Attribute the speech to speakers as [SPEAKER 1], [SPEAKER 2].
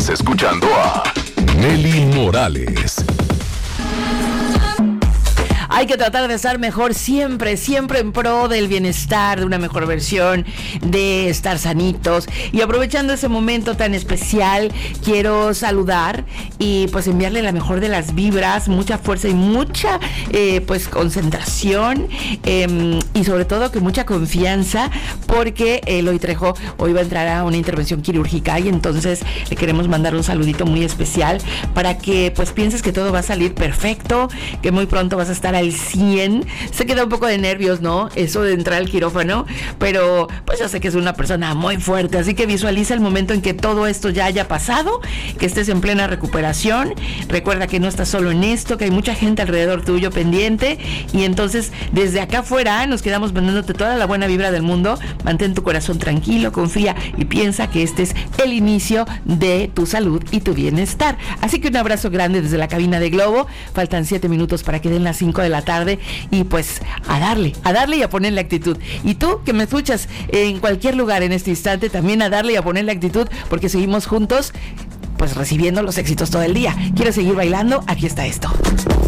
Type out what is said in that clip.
[SPEAKER 1] Estás escuchando a Nelly Morales.
[SPEAKER 2] Hay que tratar de estar mejor siempre, siempre en pro del bienestar, de una mejor versión, de estar sanitos. Y aprovechando ese momento tan especial, quiero saludar y pues enviarle la mejor de las vibras, mucha fuerza y mucha pues concentración y sobre todo que mucha confianza, porque Eloy Trejo hoy va a entrar a una intervención quirúrgica y entonces le queremos mandar un saludito muy especial para que pues pienses que todo va a salir perfecto, que muy pronto vas a estar al 100. Se queda un poco de nervios, ¿no? Eso de entrar al quirófano, pero pues yo sé que es una persona muy fuerte, así que visualiza el momento en que todo esto ya haya pasado, que estés en plena recuperación. Recuerda que no estás solo en esto, que hay mucha gente alrededor tuyo pendiente, y entonces desde acá afuera nos quedamos mandándote toda la buena vibra del mundo. Mantén tu corazón tranquilo, confía y piensa que este es el inicio de tu salud y tu bienestar. Así que un abrazo grande desde la cabina de Globo. Faltan 7 minutos para que den las 5 de la tarde y pues a darle y a ponerle actitud. Y tú que me escuchas en cualquier lugar en este instante, también a darle y a ponerle actitud, porque seguimos juntos pues recibiendo los éxitos todo el día. ¿Quieres seguir bailando? Aquí está esto.